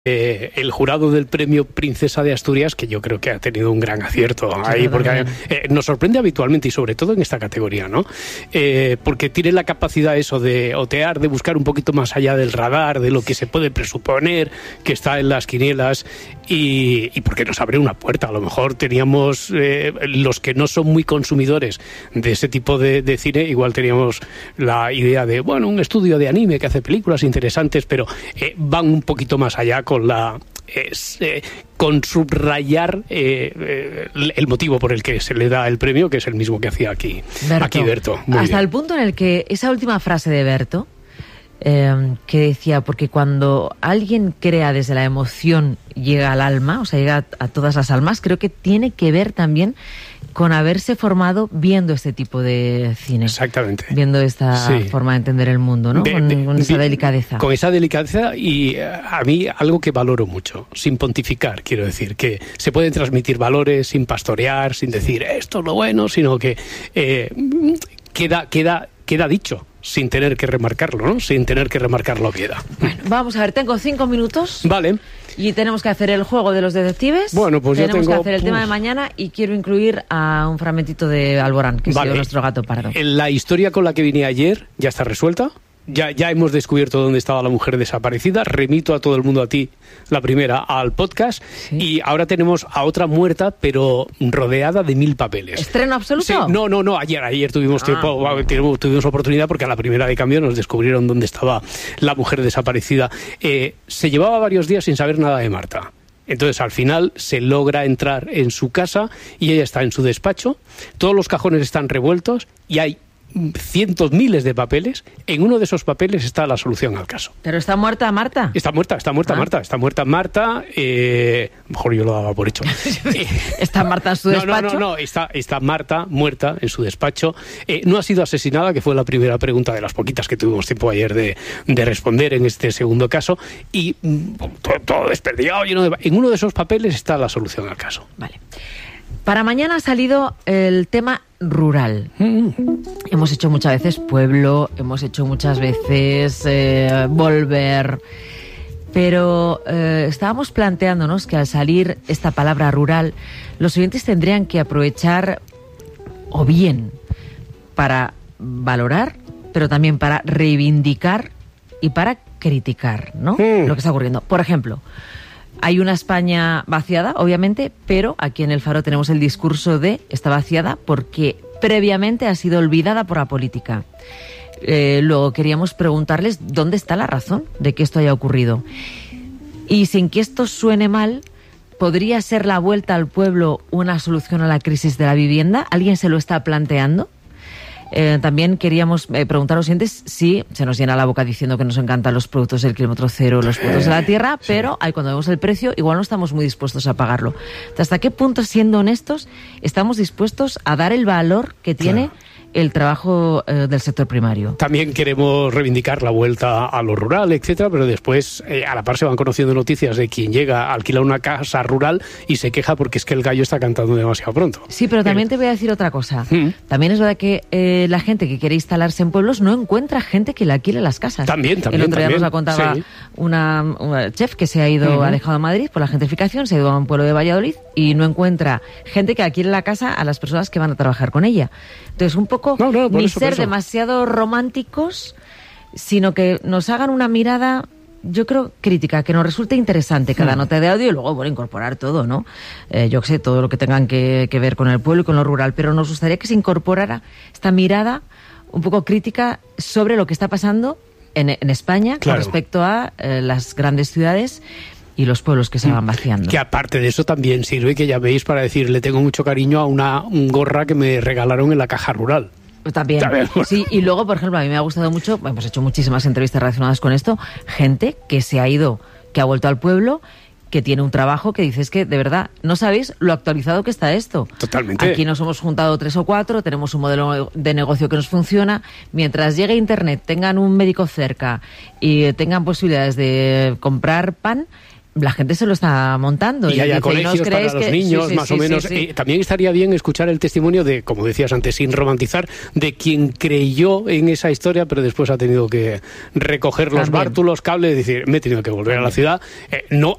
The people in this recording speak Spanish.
el jurado del premio Princesa de Asturias, que yo creo que ha tenido un gran acierto ahí, porque nos sorprende habitualmente y sobre todo en esta categoría, ¿no? Porque tiene la capacidad eso de otear, de buscar un poquito más allá del radar, de lo que se puede presuponer que está en las quinielas y porque nos abre una puerta. A lo mejor teníamos, los que no son muy consumidores de ese tipo de cine, igual teníamos la idea de, bueno, un estudio de anime que hace películas interesantes, pero van un poquito más allá con subrayar el motivo por el que se le da el premio, que es el mismo que hacía aquí Berto. Hasta el punto en el que esa última frase de Berto, que decía, porque cuando alguien crea desde la emoción, llega al alma, o sea, llega a todas las almas, creo que tiene que ver también con haberse formado viendo este tipo de cine. Exactamente. Viendo esta forma de entender el mundo, ¿no? Con esa delicadeza. Con esa delicadeza y a mí algo que valoro mucho, sin pontificar, quiero decir, que se pueden transmitir valores sin pastorear, sin decir esto es lo bueno, sino que queda dicho, sin tener que remarcarlo, ¿no? Sin tener que remarcarlo queda. Bueno, vamos a ver, tengo 5 minutos. Vale. Y tenemos que hacer el juego de los detectives. Bueno, pues tenemos que hacer el tema de mañana y quiero incluir a un fragmentito de Alborán, que ha sido nuestro gato pardo. La historia con la que vine ayer ya está resuelta. Ya hemos descubierto dónde estaba la mujer desaparecida. Remito a todo el mundo, a ti, la primera, al podcast. Sí. Y ahora tenemos a otra muerta, pero rodeada de 1000 papeles. ¿Estreno absoluto? Sí, no. Ayer tuvimos tiempo, tuvimos oportunidad, porque a la primera de cambio nos descubrieron dónde estaba la mujer desaparecida. Se llevaba varios días sin saber nada de Marta. Entonces, al final, se logra entrar en su casa y ella está en su despacho. Todos los cajones están revueltos y hay cientos, miles de papeles. En uno de esos papeles está la solución al caso. ¿Pero está muerta Marta? Está muerta Marta. Está muerta Marta. Mejor yo lo daba por hecho. ¿Está Marta en su despacho? No. Está Marta muerta en su despacho. No ha sido asesinada, que fue la primera pregunta de las poquitas que tuvimos tiempo ayer de responder en este segundo caso. Y todo desperdigado, lleno de... En uno de esos papeles está la solución al caso. Vale. Para mañana ha salido el tema rural. Hemos hecho muchas veces pueblo, hemos hecho muchas veces volver, pero estábamos planteándonos que al salir esta palabra rural, los oyentes tendrían que aprovechar o bien para valorar, pero también para reivindicar y para criticar, ¿no? Lo que está ocurriendo. Por ejemplo, hay una España vaciada, obviamente, pero aquí en El Faro tenemos el discurso de está vaciada porque previamente ha sido olvidada por la política. Luego queríamos preguntarles dónde está la razón de que esto haya ocurrido. Y sin que esto suene mal, ¿podría ser la vuelta al pueblo una solución a la crisis de la vivienda? ¿Alguien se lo está planteando? También queríamos preguntar a los oyentes si se nos llena la boca diciendo que nos encantan los productos del kilómetro cero, los productos de la tierra, pero cuando vemos el precio igual no estamos muy dispuestos a pagarlo. ¿Hasta qué punto, siendo honestos, estamos dispuestos a dar el valor que tiene el trabajo del sector primario? También queremos reivindicar la vuelta a lo rural, etcétera, pero después a la par se van conociendo noticias de quien llega a alquilar una casa rural y se queja porque es que el gallo está cantando demasiado pronto. Sí, pero también te voy a decir otra cosa. También es verdad que la gente que quiere instalarse en pueblos no encuentra gente que le alquile las casas. También. El otro día nos la contaba una chef que se ha ido, ha dejado Madrid por la gentrificación, se ha ido a un pueblo de Valladolid y no encuentra gente que alquile la casa a las personas que van a trabajar con ella. Entonces, un poco ni ser demasiado románticos, sino que nos hagan una mirada, yo creo, crítica, que nos resulte interesante cada nota de audio y luego, incorporar todo, ¿no? Yo sé, todo lo que tengan que ver con el pueblo y con lo rural, pero nos gustaría que se incorporara esta mirada un poco crítica sobre lo que está pasando en España con respecto a las grandes ciudades y los pueblos que se van vaciando. Que aparte de eso también sirve que llaméis para decir, le tengo mucho cariño a un gorra que me regalaron en la caja rural. También. Sí, y luego, por ejemplo, a mí me ha gustado mucho, hemos hecho muchísimas entrevistas relacionadas con esto, gente que se ha ido, que ha vuelto al pueblo, que tiene un trabajo que dices que, de verdad, no sabéis lo actualizado que está esto. Totalmente. Aquí nos hemos juntado 3 o 4, tenemos un modelo de negocio que nos funciona. Mientras llegue Internet, tengan un médico cerca y tengan posibilidades de comprar pan, la gente se lo está montando. Y haya colegios para los niños, más o menos. También estaría bien escuchar el testimonio de, como decías antes, sin romantizar, de quien creyó en esa historia, pero después ha tenido que recoger los bártulos, cables, y decir, me he tenido que volver a la ciudad. No